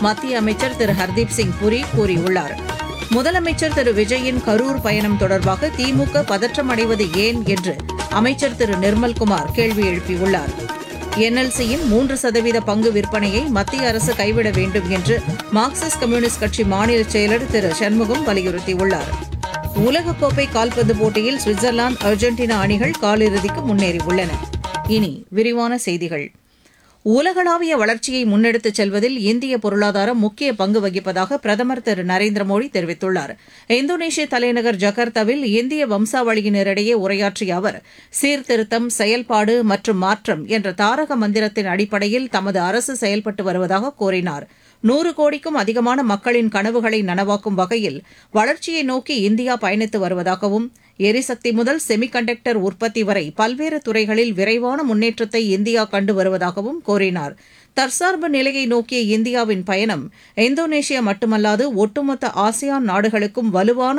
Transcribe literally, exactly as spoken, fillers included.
மத்திய அமைச்சர் திரு ஹர்தீப் சிங் புரி கூறியுள்ளார். முதலமைச்சர் திரு விஜயின் கரூர் பயணம் தொடர்பாக திமுக பதற்றமடைவது ஏன் என்று அமைச்சர் திரு நிர்மல்குமார் கேள்வி எழுப்பியுள்ளார். என்எல்சியின் மூன்று சதவீத பங்கு விற்பனையை மத்திய அரசு கைவிட வேண்டும் என்று மார்க்சிஸ்ட் கம்யூனிஸ்ட் கட்சி மாநில செயலர் திரு சண்முகம் வலியுறுத்தியுள்ளார். உலகக்கோப்பை கால்பந்து போட்டியில் சுவிட்சர்லாந்து, அர்ஜென்டினா அணிகள் காலிறுதிக்கு முன்னேறியுள்ளன. இனி விரிவான செய்திகள். உலகளாவிய வளர்ச்சியை முன்னெடுத்துச் செல்வதில் இந்திய பொருளாதாரம் முக்கிய பங்கு வகிப்பதாக பிரதமர் திரு நரேந்திர மோடி தெரிவித்துள்ளார். இந்தோனேஷிய தலைநகர் ஜகார்த்தாவில் இந்திய வம்சாவளியினரிடையே உரையாற்றிய அவர், சீர்திருத்தம், செயல்பாடு மற்றும் மாற்றம் என்ற தாரக மந்திரத்தின் அடிப்படையில் தமது அரசு செயல்பட்டு வருவதாக கூறினார். நூறு கோடிக்கும் அதிகமான மக்களின் கனவுகளை நனவாக்கும் வகையில் வளர்ச்சியை நோக்கி இந்தியா பயணித்து வருவதாகவும், எரிசக்தி முதல் செமிகண்டக்டர் உற்பத்தி வரை பல்வேறு துறைகளில் விரைவான முன்னேற்றத்தை இந்தியா கண்டு வருவதாகவும் கூறினார். தற்சார்பு நிலையை நோக்கிய இந்தியாவின் பயணம் இந்தோனேஷியா மட்டுமல்லாது ஒட்டுமொத்த ஆசியான் நாடுகளுக்கும் வலுவான